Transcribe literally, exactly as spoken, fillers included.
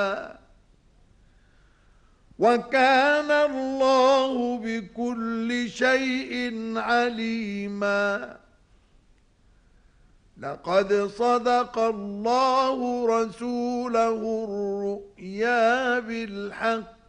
وكان الله بكل شيء عليما. لقد صدق الله رسوله الرؤيا بالحق